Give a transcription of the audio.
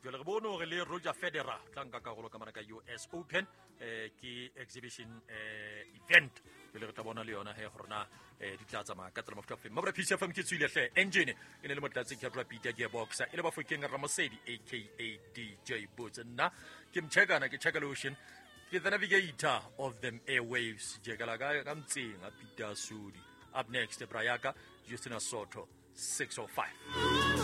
jwale re bone gore le Roger Federer tla nka karolo ka mana ka US Open ke exhibition event jwale re tla bona le yona he gorona di tla tsamaya ka tsela mofuta fe mabra PC FM ke tswile hle engine e ne le motlatse ke rapid ya gearbox e le ba fokeng Ramosedi aka DJ Boots nna ke mchekana ke check ocean ke the navigator of them airwaves jekala ka mtsinga Peter Sudi up next Brayaka Justina Soto 605